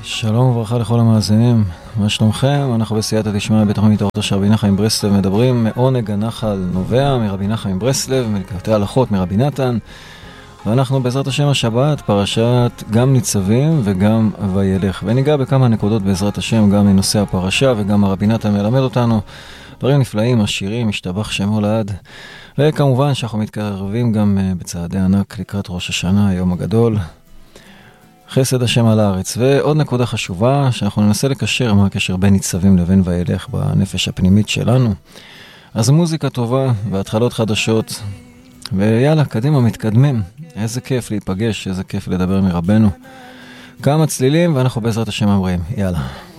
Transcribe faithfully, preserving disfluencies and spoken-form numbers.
שלום וברכה לכל המאזינים, מה שלומכם? אנחנו בסייעתא דשמיא בית החולים התעוררותו של רבי נחמן מברסלב מדברים מעונג הנחל נובע מרבי נחמן מברסלב, מליקוטי הלכות מרבי נתן, ואנחנו בעזרת השם השבת פרשת גם ניצבים וגם וילך, וניגע בכמה נקודות בעזרת השם גם מנושא הפרשה וגם הרבי נתן מלמד אותנו דברים נפלאים, עשירים, משתבח שמו לעד. וכמובן שאנחנו מתקרבים גם בצעדי ענק לקראת ראש השנה, היום הגדול, חסד השם על הארץ. ועוד נקודה חשובה שאנחנו ננסה לקשר מה הקשר בין ניצבים לבין וילך בנפש הפנימית שלנו. אז מוזיקה טובה והתחלות חדשות, ויאללה, קדימה, מתקדמים. איזה כיף להיפגש, איזה כיף לדבר מרבנו. כמה צלילים ואנחנו בעזרת השם אומרים, יאללה.